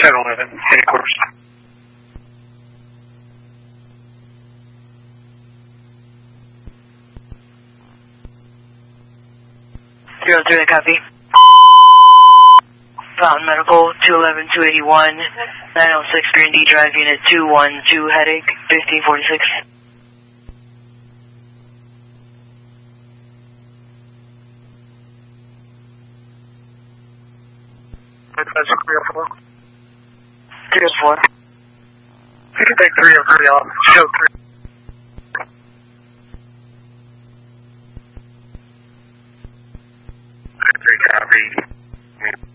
711, headquarters. Zero three, copy. Fountain Medical, 211-281, 906 Green D Drive, Unit 212, headache, 1546. That's 304. 304. You can take 303 off. Show 3. 3 copy.